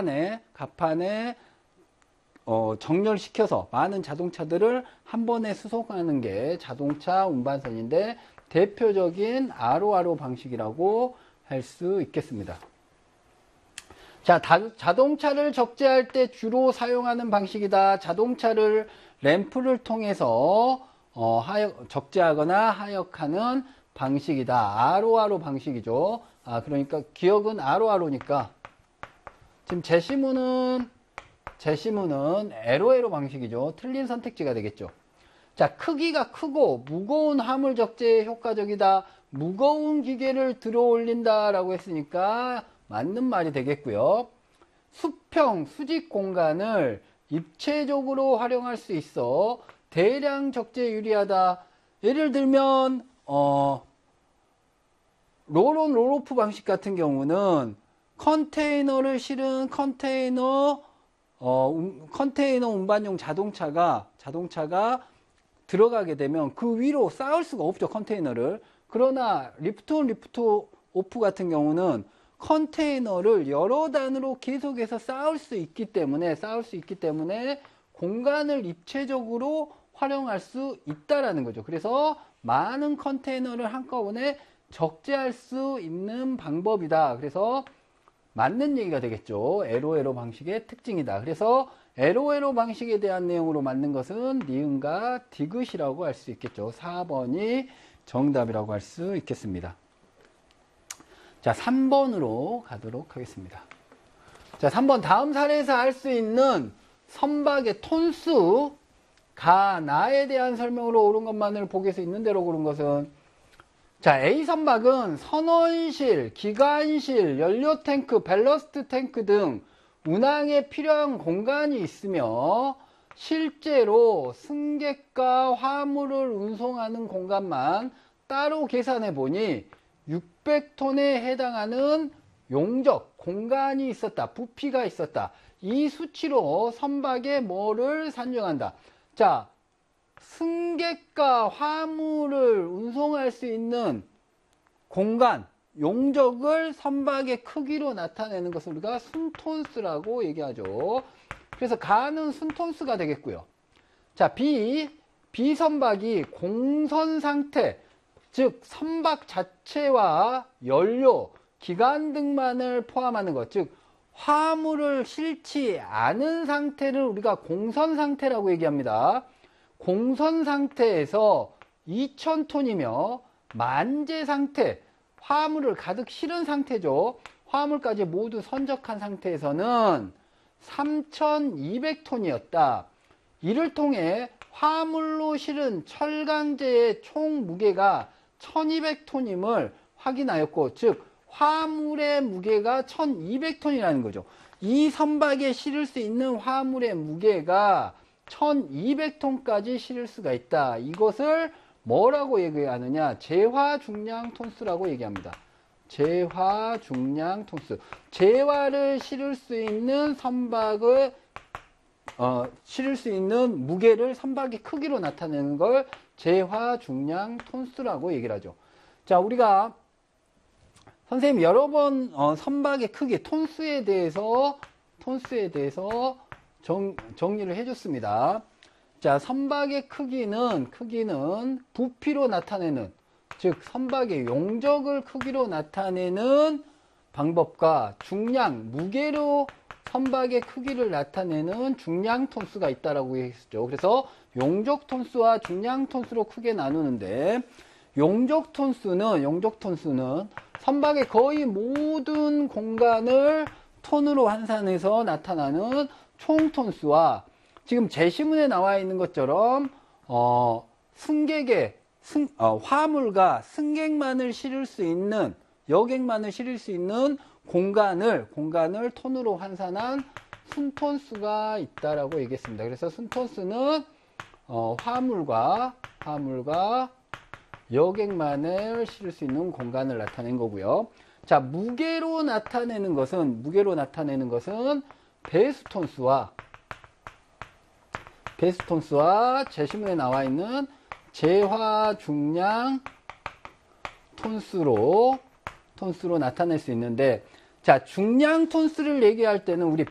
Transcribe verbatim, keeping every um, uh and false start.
갑판에 갑판에 어, 정렬시켜서 많은 자동차들을 한 번에 수송하는 게 자동차 운반선인데 대표적인 아로아로 방식이라고 할 수 있겠습니다. 자, 다, 자동차를 적재할 때 주로 사용하는 방식이다. 자동차를 램프를 통해서 어, 하역, 적재하거나 하역하는 방식이다. 아로아로 방식이죠. 아, 그러니까 기억은 아로아로니까 지금 제시문은 제시문은 에로에로 방식이죠. 틀린 선택지가 되겠죠. 자, 크기가 크고 무거운 화물 적재에 효과적이다. 무거운 기계를 들어 올린다 라고 했으니까 맞는 말이 되겠고요. 수평, 수직 공간을 입체적으로 활용할 수 있어 대량 적재에 유리하다. 예를 들면 어, 롤온 롤오프 방식 같은 경우는 컨테이너를 실은 컨테이너 어, 음, 컨테이너 운반용 자동차가 자동차가 들어가게 되면 그 위로 쌓을 수가 없죠, 컨테이너를. 그러나 리프트 온 리프트 오프 같은 경우는 컨테이너를 여러 단으로 계속해서 쌓을 수 있기 때문에 쌓을 수 있기 때문에 공간을 입체적으로 활용할 수 있다라는 거죠. 그래서 많은 컨테이너를 한꺼번에 적재할 수 있는 방법이다. 그래서 맞는 얘기가 되겠죠. 에로에로 방식의 특징이다. 그래서 에로에로 방식에 대한 내용으로 맞는 것은 니은과 디귿이라고 할 수 있겠죠. 사 번이 정답이라고 할 수 있겠습니다. 자, 삼 번으로 가도록 하겠습니다. 자, 삼 번 다음 사례에서 알 수 있는 선박의 톤수, 가, 나에 대한 설명으로 옳은 것만을 보기에서 있는 대로 고른 것은 자, A 선박은 선원실, 기관실, 연료탱크, 밸러스트 탱크 등 운항에 필요한 공간이 있으며 실제로 승객과 화물을 운송하는 공간만 따로 계산해 보니 육백 톤에 해당하는 용적, 공간이 있었다. 부피가 있었다. 이 수치로 선박의 뭐를 산정한다. 자, 승객과 화물을 운송할 수 있는 공간, 용적을 선박의 크기로 나타내는 것을 우리가 순톤수라고 얘기하죠. 그래서 가는 순톤수가 되겠고요. 자, B, B 선박이 공선 상태, 즉 선박 자체와 연료, 기관 등만을 포함하는 것, 즉 화물을 실지 않은 상태를 우리가 공선 상태라고 얘기합니다. 공선 상태에서 이천 톤이며 만재 상태, 화물을 가득 실은 상태죠. 화물까지 모두 선적한 상태에서는 삼천이백 톤이었다. 이를 통해 화물로 실은 철강제의 총 무게가 천이백 톤임을 확인하였고, 즉 화물의 무게가 천이백 톤이라는 거죠. 이 선박에 실을 수 있는 화물의 무게가 천이백 톤까지 실을 수가 있다. 이것을 뭐라고 얘기하느냐? 재화 중량 톤수라고 얘기합니다. 재화 중량 톤수. 재화를 실을 수 있는 선박을 어, 실을 수 있는 무게를 선박의 크기로 나타내는 걸 재화 중량 톤수라고 얘기를 하죠. 자, 우리가 선생님 여러 번 어, 선박의 크기 톤수에 대해서 톤수에 대해서 정, 정리를 해줬습니다. 자, 선박의 크기는 크기는 부피로 나타내는, 즉 선박의 용적을 크기로 나타내는 방법과 중량, 무게로 선박의 크기를 나타내는 중량 톤수가 있다라고 했었죠. 그래서 용적 톤수와 중량 톤수로 크게 나누는데, 용적 톤수는 용적 톤수는 선박의 거의 모든 공간을 톤으로 환산해서 나타나는 총 톤수와 지금 제시문에 나와 있는 것처럼 어, 승객의 승, 어, 화물과 승객만을 실을 수 있는 여객만을 실을 수 있는 공간을 공간을 톤으로 환산한 순톤수가 있다라고 얘기했습니다. 그래서 순톤수는 어, 화물과 화물과 여객만을 실을 수 있는 공간을 나타낸 거고요. 자, 무게로 나타내는 것은 무게로 나타내는 것은 배수톤수와 배수톤수와 제시문에 나와 있는 재화 중량 톤수로 톤수로 나타낼 수 있는데, 자, 중량 톤수를 얘기할 때는 우리